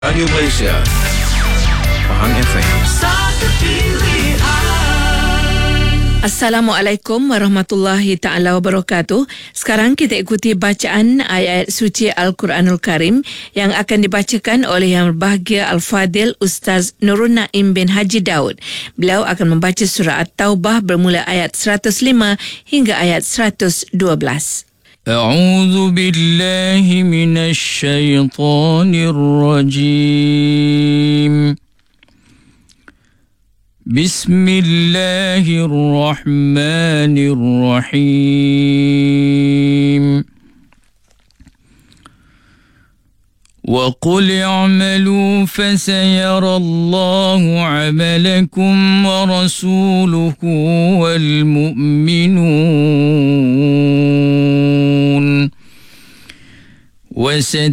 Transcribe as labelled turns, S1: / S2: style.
S1: Radio Malaysia, Pahang FM.
S2: Satu pilihan.
S3: Assalamualaikum warahmatullahi ta'ala wabarakatuh. Sekarang kita ikuti bacaan ayat suci Al-Quranul Karim yang akan dibacakan oleh Yang Berbahagia Al-Fadil Ustaz Nurul Naim bin Haji Daud. Beliau akan membaca surah At-Taubah bermula ayat 105 hingga ayat 112.
S4: أعوذ بالله من الشيطان الرجيم بسم الله الرحمن الرحيم وقل اعملوا فسيرى الله عملكم ورسوله والمؤمنون